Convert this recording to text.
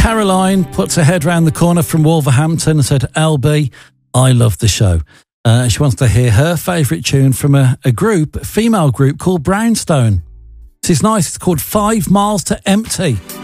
Caroline puts her head round the corner from Wolverhampton and said, LB, I love the show. She wants to hear her favourite tune from a female group called Brownstone. This is nice. It's called 5 Miles to Empty.